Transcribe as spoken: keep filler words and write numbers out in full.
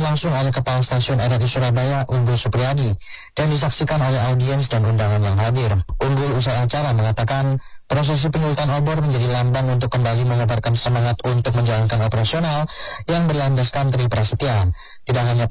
langsung oleh Kepala Stasiun R R I Surabaya, Unggul Supriyadi, dan disaksikan oleh audiens dan undangan yang hadir. Unggul usai acara mengatakan, prosesi penyulutan obor menjadi lambang untuk kembali mengobarkan semangat untuk menjalankan operasional yang berlandaskan Tri Prasetya. Tidak hanya